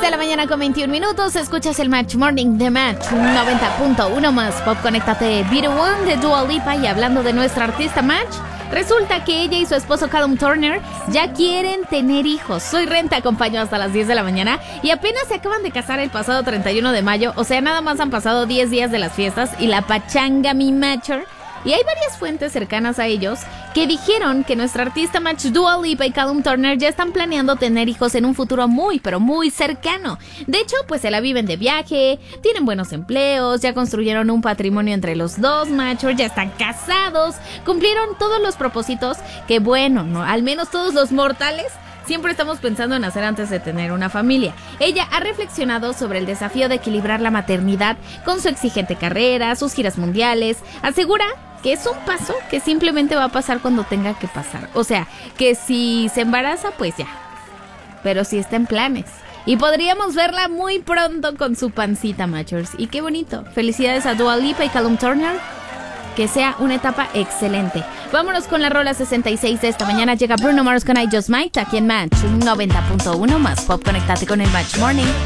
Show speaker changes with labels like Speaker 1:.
Speaker 1: de la mañana con 21 minutos. Escuchas el Match Morning de Match 90.1 más Pop. Conéctate, Be The One de Dua Lipa. Y hablando de nuestra artista Match, resulta que ella y su esposo Callum Turner ya quieren tener hijos. Soy Ren, te acompaño hasta las 10 de la mañana. Y apenas se acaban de casar el pasado 31 de mayo. O sea, nada más han pasado 10 días de las fiestas y la pachanga mi Matcher. Y hay varias fuentes cercanas a ellos que dijeron que nuestra artista Match, Dua Lipa y Callum Turner ya están planeando tener hijos en un futuro muy, pero muy cercano. De hecho, pues se la viven de viaje, tienen buenos empleos, ya construyeron un patrimonio entre los dos machos, ya están casados, cumplieron todos los propósitos que, bueno, no, al menos todos los mortales siempre estamos pensando en hacer antes de tener una familia. Ella ha reflexionado sobre el desafío de equilibrar la maternidad con su exigente carrera, sus giras mundiales. Asegura que es un paso que simplemente va a pasar cuando tenga que pasar. O sea, que si se embaraza, pues ya. Pero si está en planes. Y podríamos verla muy pronto con su pancita, Matchers. Y qué bonito. Felicidades a Dua Lipa y Callum Turner. Que sea una etapa excelente. Vámonos con la rola 66 de esta mañana. Llega Bruno Mars con I Just Might aquí en Match 90.1 más Pop. Conéctate con el Match Morning.